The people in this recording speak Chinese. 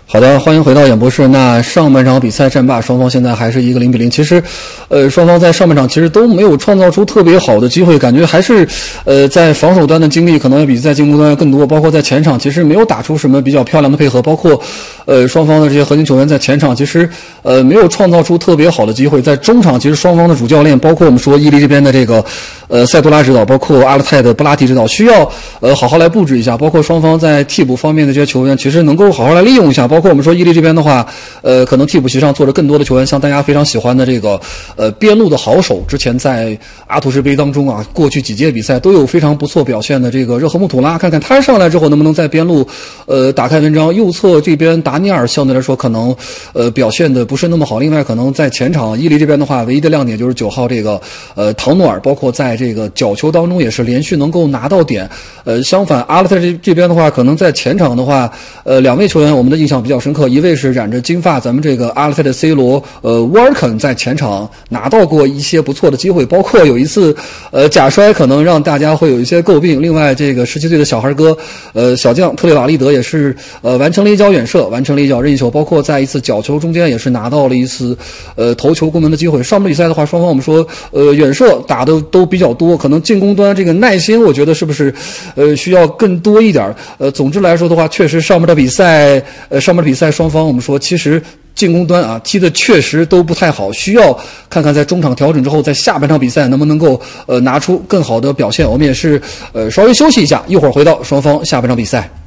好的，欢迎回到演播室。那上半场比赛战罢，双方现在还是一个0-0。其实，双方在上半场其实都没有创造出特别好的机会，感觉还是在防守端的精力可能要比在进攻端更多。包括在前场，其实没有打出什么比较漂亮的配合。包括双方的这些核心球员在前场其实没有创造出特别好的机会。在中场，其实双方的主教练，包括我们说伊利这边的这个塞杜拉指导，包括阿勒泰的布拉提指导，需要好好来布置一下。包括双方在替补方面的这些球员，其实能够好好来利用一下。包括我们说伊利这边的话，可能替补席上坐着更多的球员，像大家非常喜欢的这个边路的好手，之前在阿图什杯当中啊，过去几届比赛都有非常不错表现的这个热赫穆图拉，看看他上来之后能不能在边路打开文章。右侧这边达尼尔相对来说可能表现的不是那么好。另外可能在前场伊利这边的话，唯一的亮点就是9号这个唐诺尔，包括在这个角球当中也是连续能够拿到点。相反阿勒泰这边的话，可能在前场的话两位球员我们的印象比较深刻，一位是染着金发，咱们这个阿勒泰的 C 罗沃尔肯在前场拿到过一些不错的机会，包括有一次假摔可能让大家会有一些诟病。另外这个17岁的小孩哥小将特雷瓦利德也是完成了一脚远射，完成了一脚任意球，包括在一次角球中间也是拿到了一次头球攻门的机会。上半比赛的话，双方我们说远射打的都比较多，可能进攻端这个耐心我觉得是不是需要更多一点。总之来说的话，确实上面的比赛双方我们说其实进攻端啊踢的确实都不太好，需要看看在中场调整之后，在下半场比赛能不能够拿出更好的表现。我们也是稍微休息一下，一会儿回到双方下半场比赛。